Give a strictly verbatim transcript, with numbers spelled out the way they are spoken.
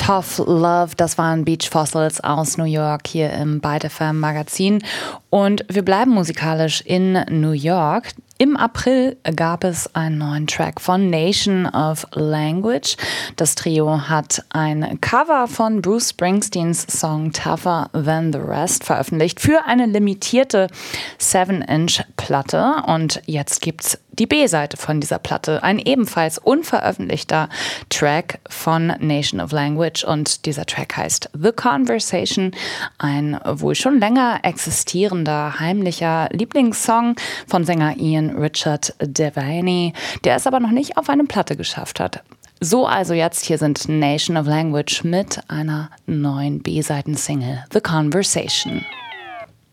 Tough Love, das waren Beach Fossils aus New York hier im Byte F M Magazin. Und wir bleiben musikalisch in New York. Im April gab es einen neuen Track von Nation of Language. Das Trio hat ein Cover von Bruce Springsteens Song Tougher Than the Rest veröffentlicht für eine limitierte seven Inch Platte. Und jetzt gibt's die B-Seite von dieser Platte, ein ebenfalls unveröffentlichter Track von Nation of Language. Und dieser Track heißt The Conversation, ein wohl schon länger existierender, heimlicher Lieblingssong von Sänger Ian Richard Devaney, der es aber noch nicht auf eine Platte geschafft hat. So also jetzt, hier sind Nation of Language mit einer neuen B-Seiten-Single, The Conversation.